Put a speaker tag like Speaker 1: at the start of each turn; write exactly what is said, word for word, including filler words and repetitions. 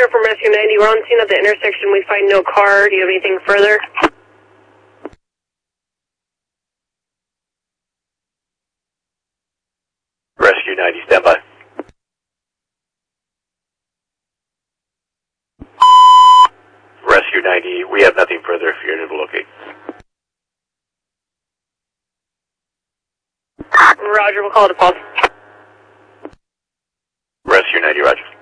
Speaker 1: Roger from Rescue ninety. We're on scene at the intersection. We find no car. Do you have anything further?
Speaker 2: Rescue ninety, stand by. Rescue ninety, we have nothing further if you're able to locate.
Speaker 1: Roger, we'll call it a pulse.
Speaker 2: Rescue ninety, roger.